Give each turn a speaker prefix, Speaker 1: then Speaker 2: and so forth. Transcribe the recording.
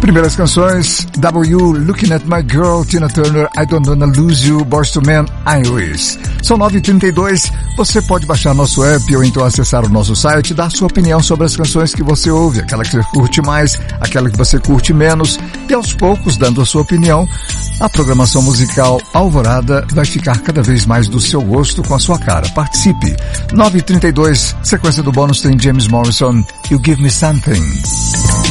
Speaker 1: Primeiras canções, W, Looking at My Girl, Tina Turner, I Don't Wanna Lose You, Boyz II Men, Iris. São 9h32, você pode baixar nosso app ou então acessar o nosso site e dar sua opinião sobre as canções que você ouve, aquela que você curte mais, aquela que você curte menos, e aos poucos, dando a sua opinião, a programação musical Alvorada vai ficar cada vez mais do seu gosto com a sua cara. Participe! 9h32, sequência do bônus tem James Morrison, You Give Me Something.